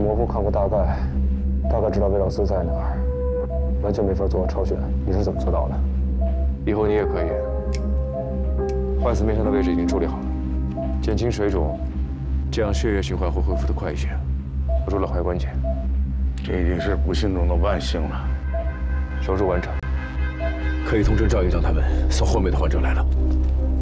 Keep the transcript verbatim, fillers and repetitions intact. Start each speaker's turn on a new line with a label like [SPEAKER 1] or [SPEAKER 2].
[SPEAKER 1] 模糊看过大概，大概知道魏老师在哪儿，完全没法做超选。你是怎么做到的？
[SPEAKER 2] 以后你也可以。坏死面上的位置已经处理好了，减轻水肿，这样血液循环会恢复得快一些，保住了踝关节。
[SPEAKER 3] 这已经是不幸中的万幸了。
[SPEAKER 2] 手术完成，可以通知赵院长他们送后面的患者来了。